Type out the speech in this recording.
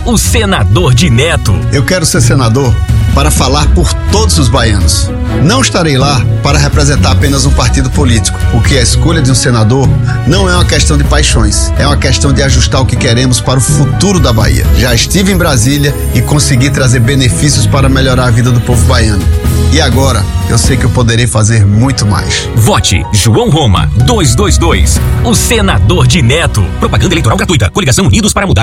o senador de Neto. Eu quero ser senador para falar por todos os baianos. Não estarei lá para representar apenas um partido político, porque a escolha de um senador não é uma questão de paixões, é uma questão de ajustar o que queremos para o futuro da Bahia. Já estive em Brasília e consegui trazer benefícios para melhorar a vida do povo baiano. E agora, eu sei que eu poderei fazer muito mais. Vote João Roma 222, o senador de Neto. Propaganda eleitoral gratuita. Coligação Unidos para Mudar.